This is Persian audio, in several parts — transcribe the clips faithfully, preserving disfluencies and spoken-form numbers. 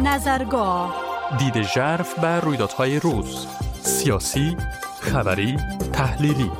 نظرگاه، دید ژرف بر رویدادهای روز، سیاسی، خبری، تحلیلی.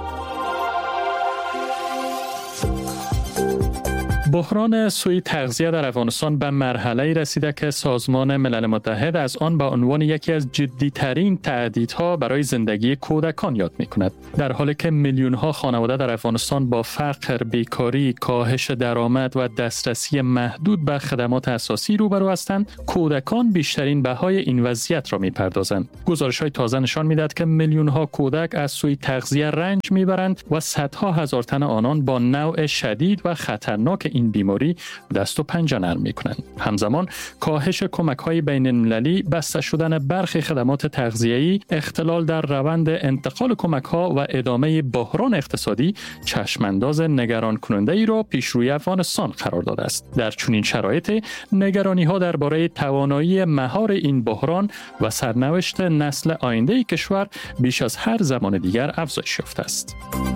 بحران سوء تغذیه در افغانستان به مرحله‌ای رسیده که سازمان ملل متحد از آن به عنوان یکی از جدی‌ترین تهدیدها برای زندگی کودکان یاد می‌کند. در حالی که میلیون‌ها خانواده در افغانستان با فقر، بیکاری، کاهش درآمد و دسترسی محدود به خدمات اساسی روبرو هستند، کودکان بیشترین بهای این وضعیت را می‌پردازند. گزارش‌های تازه نشان می‌دهد که میلیون‌ها کودک از سوء تغذیه رنج می‌برند و صدها هزار تن آنان با نوع شدید و خطرناک این بیماری دست و پنجه نرم می‌کنند. همزمان کاهش کمک‌های بین‌المللی، بسته شدن برخی خدمات تغذیه‌ای، اختلال در روند انتقال کمک‌ها و ادامه بحران اقتصادی چشمانداز نگران کننده ای را پیش روی افغانستان قرار داده است. در چنین شرایط نگرانی‌ها درباره توانایی مهار این بحران و سرنوشت نسل آینده کشور بیش از هر زمان دیگر افزایش یافته است.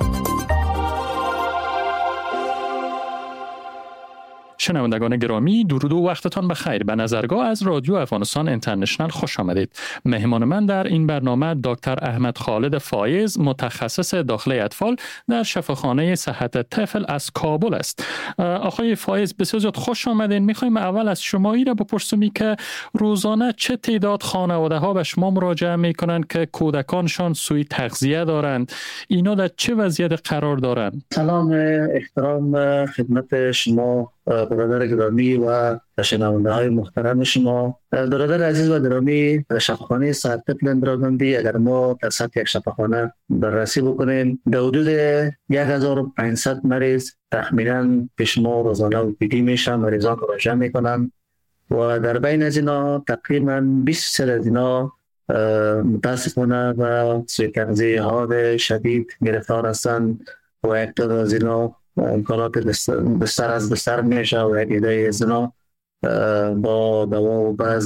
شنوندگان گرامی، درود و وقتتان بخیر. به نظرگاه از رادیو افغانستان اینترنشنال خوش آمدید. مهمان من در این برنامه دکتر احمد خالد فایز، متخصص داخلی اطفال در شفاخانه صحت طفل از کابل است. آقای فایز، بسیار زیاد خوش آمدین. میخوایم اول از شما این را بپرسیم که روزانه چه تعداد خانواده ها به شما مراجعه میکنند که کودکانشان سوء تغذیه دارند؟ اینا در چه وضعیت قرار دارند؟ سلام، احترام خدمت شما برادر گرامی و شنونده های محترم شما. برادر عزیز و گرامی، شفاخانه صحت طفل اندراگاندی اگر ما در سطح یک شفاخانه بررسی بکنیم، به حدود یک هزار و پانصد مریض تخمینا پیش ما روزانه وپیدی میشن، مریضان مراجعه میکنن و در بین از اینا تقریبا بیست درصد از اینا متاسفانه و سوء تغذیه ها شدید گرفتار هستند و یک تعداد از اینا امکانات بستر از بستر میشه و یک عده از اینا با دوا و بعض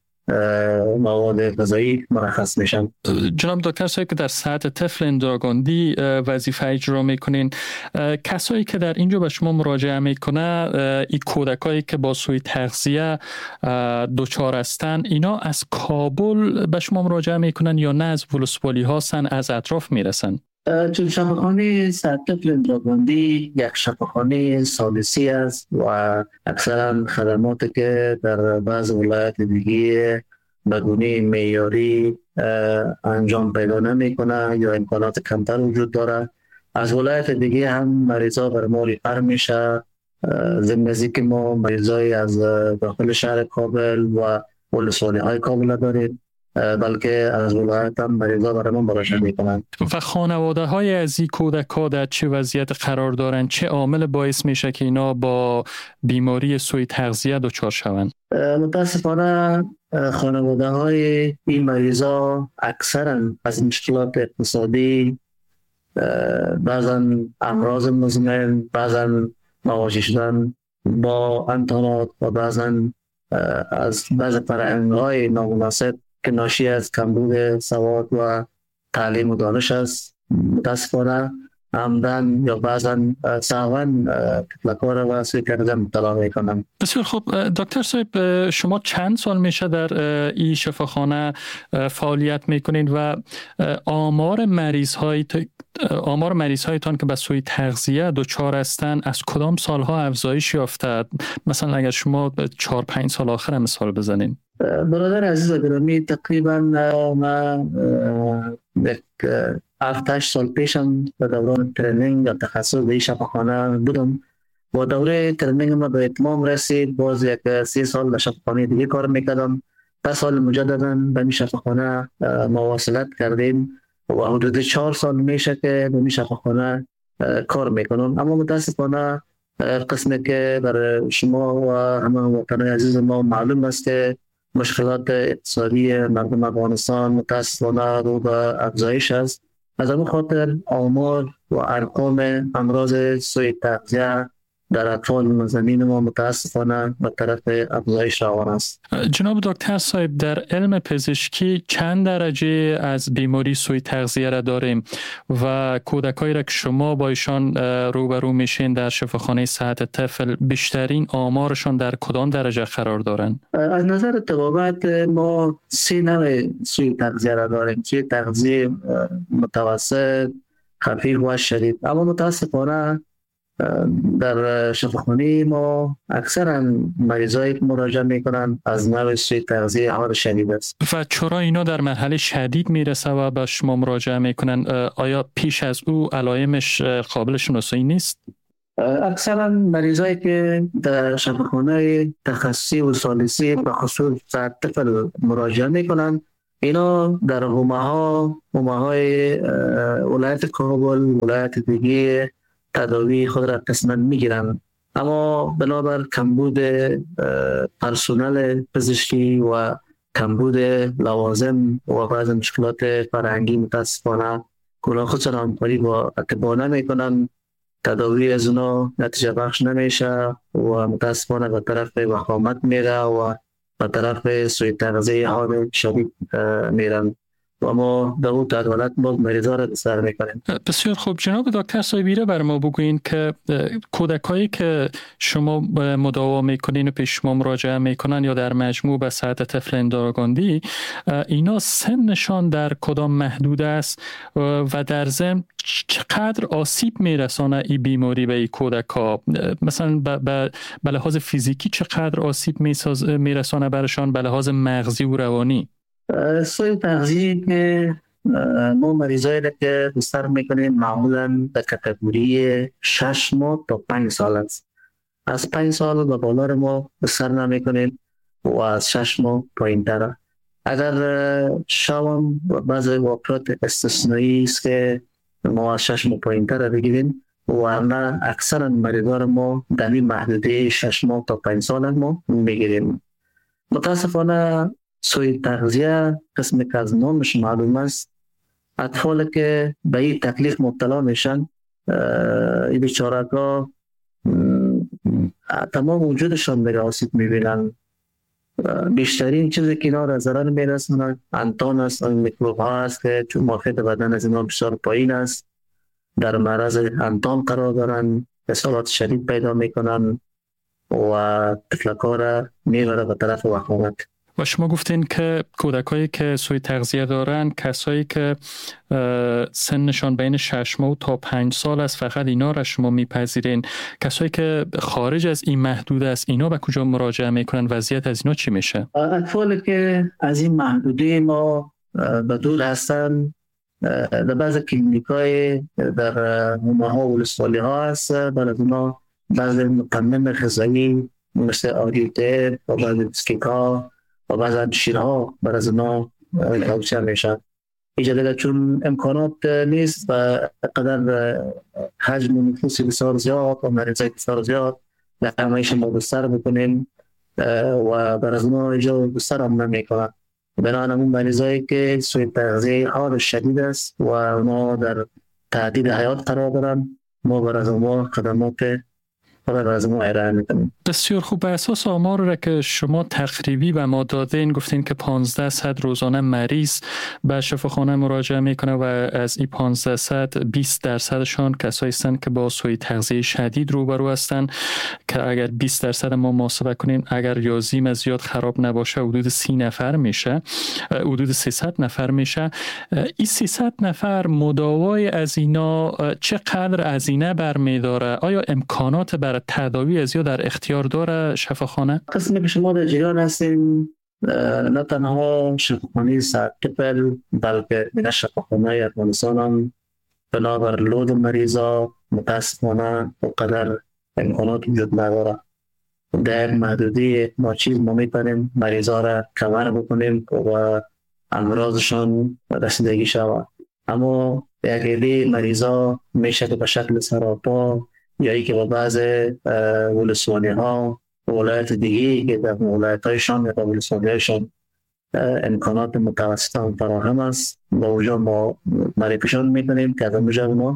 مواد غذایی مرخص میشن. جناب دکتر صاحب که در سطح طفل اندراگاندی وظیفه اجرا میکنین، کسایی که در اینجا به شما مراجعه میکنه، این کودکایی که با سوء تغذیه دچار هستن، اینا از کابل به شما مراجعه میکنن یا نه از ولسوالی هستن، از اطراف میرسن؟ چون شفاخانه صحت طفل اندراگاندی یک شفاخانه سالسی است و اکثرا خدماتی که در بعض ولایات دیگه بدون معیاری انجام پیدا نمیکنه یا امکانات کمتر وجود داره. از ولایت دیگه هم مریضا بر ما ریفر میشه، ضمن از اینکه ما مریضای از داخل شهر کابل و ولسوالی های کابل داریم، بلکه از ولایت هم مریضا برای من مراجعه میکنند. و خانواده های از این کودک‌ها در چه وضعیت قرار دارند؟ چه عامل باعث میشه که اینا با بیماری سوء تغذیه دچار شوند؟ متاسفانه خانواده های این مریضا اکثرا از مشکلات اقتصادی، بعضا امراض مزمن، بعضا مواجه شدن با انتانات و بعضا از بعض فرآیندهای نامناسب که ناشی از کمبود سواد و تعلیم و دانش است. متاسفانه عمدن یا بعضا سهواً تفلکار و سوء تغذیه مبتلا میکنم. بسیار خوب. دکتر صاحب، شما چند سال میشه در این شفاخانه فعالیت میکنید و آمار مریض های آمار مریض هایتان که به سوء تغذیه دچار هستند از کدام سالها افزایش یافته؟ مثلا اگر شما چهار پنج سال آخر مثال بزنین. برادر عزیز و گرامی، تقریبا من یک هفت هشت سال پیشم به دوران ترینینگ یا تخصص به این شفاخانه بودم و دوره ترینینگ ما به اتمام رسید. باز یک سی سال در شفاخانه دیگه کار میکردم. پس سال مجددا به این شفاخانه مواصلت کردیم و حدود چهار سال میشه که به این شفاخانه کار میکنم. اما متاسفانه قسمی که برای شما و همه وطنان عزیز ما معلوم است که مشکلات اقتصادی مردم افغانستان متاسفانه رو به افزایش است. از همین خاطر آمار و ارقام امراض سوء تغذیه در اطفال زمین ما متاسفانه به طرف افزایش روان است. جناب دکتر صاحب، در علم پزشکی چند درجه از بیماری سوء تغذیه را داریم و کودکایی را که شما با ایشان روبرو میشین در شفاخانه صحت طفل بیشترین آمارشان در کدام درجه قرار دارند؟ از نظر طبابت ما سه نوع سوء تغذیه را داریم: سوء تغذیه متوسط، خفیف و شدید. اما متاسفانه در شفاخانه ما اکثرا مریضایی که مراجعه میکنن از نوع سوء تغذیه حال شدید است. و چرا اینا در مرحله شدید میرسه و به شما مراجعه میکنن؟ آیا پیش از او علائمش قابل شناسایی نیست؟ اکثرا مریضایی که در شفاخانه تخصصی و ثالثی به خصوص صحت طفل مراجعه میکنن، اینا در حومه ها حومه های ولایت کابل، ولایت دیگه تداوی خود را قسمت میگیرن، اما بنابر کمبود پرسنل پزشکی و کمبود لوازم و بعض مشکلات فرهنگی متاسفانه اونا خودشان همکاری با اطباء نمیکنن، تداوی از اونا نتیجه بخش نمیشه و متاسفانه به طرف وخامت میره و به طرف سوء تغذیه حال شدید میرن و ما در اون حالت ما مریضا را سر میکنیم. بسیار خوب. جناب دکتر صاحبی را بر ما بگوین که کودکایی که شما مداوا میکنین و پیش شما مراجعه میکنن یا در مجموع به صحت طفل اندراگاندی، اینا سنشان در کدام محدود است و در ضمن چقدر آسیب میرسانه این بیماری به این کودکا؟ مثلا به لحاظ فیزیکی چقدر آسیب میرسانه برشان، به لحاظ مغزی و روانی؟ سوء تغذیه که ما مریضایی را که بستر میکنیم معمولا در کاتگوری شش ماه تا پنج سال است. از پنج سال به بالا ما بستر نمیکنیم و از شش ماه پایین تر. اگر شوام بعضی واقعات استثنایی است که ما از شش ماه پایین تر بگیریم، ورنه اکثر مریضان ما در این محدوده شش ماه تا پنج سال ما میگیریم. متاسفانه سوء تغذیه قسمی که از نامش معلوم است، اطفال که به این تکلیف مبتلا میشن، این بیچاره‌ها تمام وجودشان میره آسیب میبینن. بیشترین چیزی که اینا را ضرر میرسونن انتان است، میکروب ها است که چون مافیت بدن از اینا بسیار پایین است، در معرض انتان قرار دارن، اصابات شدید پیدا میکنن و طفلک‌ها را میبره به طرف وخامت. و شما گفتین که کودکایی که سوء تغذیه دارن کسایی که سنشان بین شش ماه تا پنج سال است، فقط اینا را شما میپذیرین؟ کسایی که خارج از این محدود است اینا به کجا مراجعه میکنن؟ وضعیت از اینا چی میشه؟ اطفالی که از این محدوده ما به دور هستن، در بعض کلینیکای در حومه ها و ولسوالی ها هست، برای اونا بعض مقنن غذایی مثل آریوتر و بعض بسکیک ها و بعض شیرها برای از اونا توصیه میشن. اینجا دیگه چون امکانات نیست و قدر حجم نفوسی بسیار زیاد و مریضای بسیار زیاد در همایش ما بستر بکنیم و برای از اونا اینجا بستر هم نمیکنن. بنابراین همون مریضایی که سوء تغذیه حال شدید است و اونا در تهدید حیات قرار دارن، ما برای از اونا خدمات بسیار خوب. به اساس آمار را که شما تقریبی به ما دادین، گفتین که پانزده صد روزانه مریض به شفاخانه مراجعه میکنه و از این پانزده صد بیست درصدشان کسایی هستند که با سوء تغذیه شدید روبرو هستند که اگر بیست درصد ما محاسبه کنیم، اگر ریاضیم زیاد خراب نباشه، حدود سی نفر میشه، حدود سیصد نفر میشه. این سیصد نفر مداوای از اینا چقدر هزینه برمیداره؟ آیا امکانات بر تداوی از یا در اختیار داره شفاخانه؟ قسمی که شما در جریان هستیم، نه تنها شفاخانه صحت طفل بلکه دیگر شفاخانه افغانستان هم بنابر لود مریضا متاسفانه اونقدر امکانات وجود نداره. در محدودی ما چیز ما میتونیم مریضا را کمر بکنیم و امراضشان رسیدگی شود، اما یک عده مریضا میشه که به شکل سراپا یا ای که با بعض ولسوالی ها و ولایت دیگه که در ولایت هایشان یا ولسوالی هایشان امکانات متوسط هم فراهم است، با اونجا ما معرفیشان میکنیم که از اونجا ما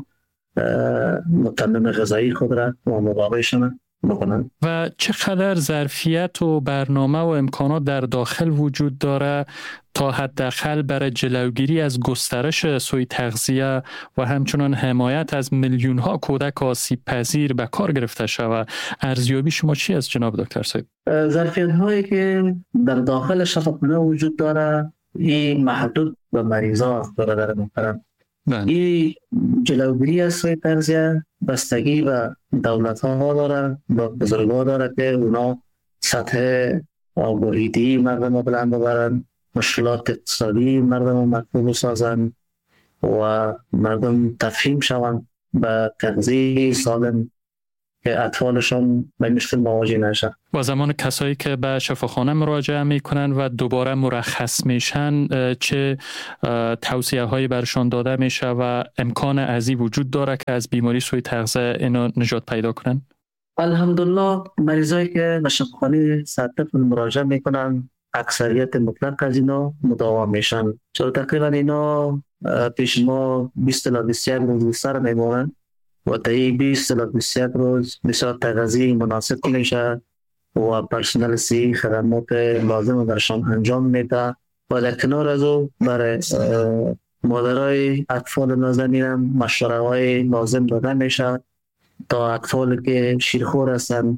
متمم غذایی خود را و مقابلشان بکنند. و چقدر ظرفیت و برنامه و امکانات در داخل وجود داره تا حداقل برای جلوگیری از گسترش سوء تغذیه و همچنان حمایت از میلیون ها کودک آسیب پذیر به کار گرفته شود؟ ارزیابی شما چی است جناب دکتر صاحب؟ ظرفیت هایی که در داخل شفاخانه وجود داره این محدود به مریضا است برادر محترم. این جلوگیری از سوء تغذیه بستگی به دولت ها داره، به بزرگان داره که اونا سطح آگاهی مردم رو بلند ببرن، مشکلات اقتصادی مردم رو مطلوب سازن و مردم تفهیم شوند به تغذیه سالم که اطفالشان به مشکل مواجه نشن. و زمان کسایی که به شفاخانه مراجعه میکنن و دوباره مرخص میشن چه توصیه هایی برشان داده میشه و امکان ازی وجود داره که از بیماری سوء تغذیه اینو نجات پیدا کنن؟ الحمدلله مریضایی که به شفاخانه سطح مراجعه میکنن اکثریت مطلق از اینا مداوم میشن، چرا تقریبا اینا پیش ما بیست تا بیست و یک روز سر میمونن و تا این بیست تا بیست و یک روز بسیار تغذیه مناسب میشه و پرسنل صحی خدمات لازم برشان انجام میده و در کنار از او برای مادرای اطفال نازنین هم مشوره های لازم داده میشه تا اطفالی که شیرخور هستن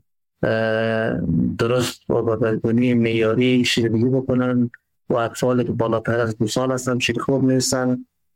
درست و بدنی معیاری شیرگی بکنن و اطفالی که بالاتر از دو سال هستن شیرخور نیستن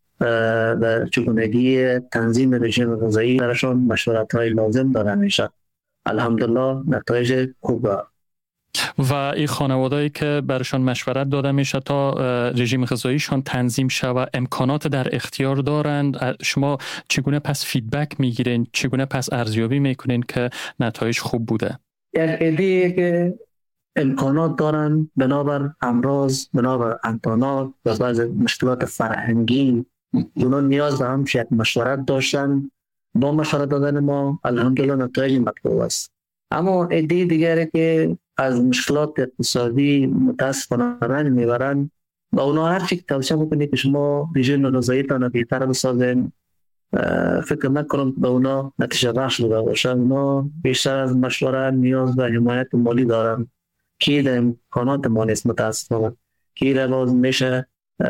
در چگونگی تنظیم رژیم غذایی برشان مشورت های لازم داده میشه. الحمدلله نتایج خوبه. و این خانوادهایی که برشان مشورت داده میشه تا رژیم غذاییشان تنظیم شود امکانات در اختیار دارند، شما چگونه پس فیدبک میگیرین، چگونه پس ارزیابی میکنین که نتایج خوب بوده؟ یک عده‌ای که امکانات دارن بنابر امراض، بنابر امکانات و بعض مشکلات فرهنگی اونا نیاز به همش یک مشورت داشتن، با مشورت دادن ما الحمدلله نتایج مطلوب است. اما عده دیگری که از مشکلات اقتصادی متاسفانه رنج میبرن با اونا هر چی توصیه بکنید که شما رژیم غذاییتان بهتر بسازین، فکر نکنم به اونا نتیجه بخش بوده باشه. اونا بیشتر از مشورت نیاز به حمایت مالی دارن که در امکانات ما نیست متاسفانه، که را باز میشه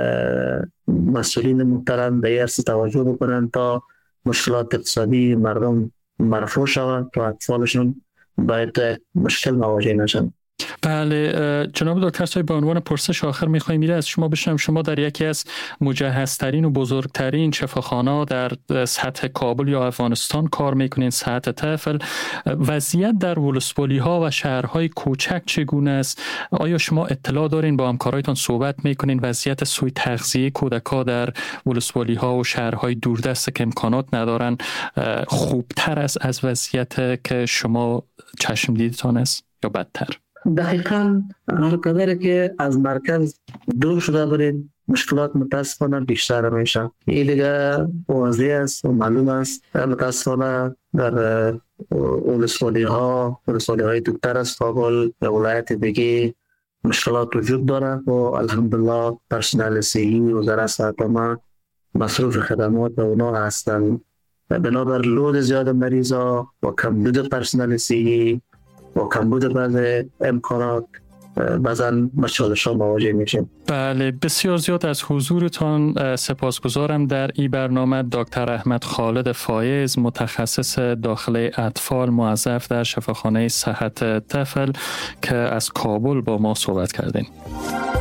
مسئولین محترم به ارث توجه بکنن تا مشکلات اقتصادی مردم مرفوع شود تا اطفالشون باید مشکل مواجه نشن. بله جناب دکتر صاحب، به عنوان پرسش آخر میخوایم میره از شما بشنویم. شما در یکی از مجهزترین و بزرگترین شفاخانه در سطح کابل یا افغانستان کار میکنین، سطح طفل. وضعیت در ولسوالی ها و شهرهای کوچک چگونه است؟ آیا شما اطلاع دارین، با همکارایتان صحبت میکنین وضعیت سوء تغذیه کودک ها در ولسوالی ها و شهرهای دوردست که امکانات ندارن خوبتر است از وضعیت که شما چشم دیدتان است یا بدتر؟ دقیقاً هر قدری که از مرکز دور شده برید مشکلات متاسفانه بیشتر میشه. این دیگه واضح است و معلوم است. متاسفانه در ولسوالی ها ولسوالی های دورتر از کابل و ولایت دیگه مشکلات وجود داره و الحمدلله پرسنل صحی و وزارت صحت ما مصروف خدمات به اونا هستند. بنابر لود زیاد مریضا و کمبود پرسنل صحی و کمبود بعض امکانات بعضا مشکلات مواجه میشیم. بله، بسیار زیاد از حضورتان سپاسگزارم در این برنامه. دکتر احمد خالد فایز، متخصص داخل اطفال، موظف در شفاخانه صحت طفل که از کابل با ما صحبت کردین.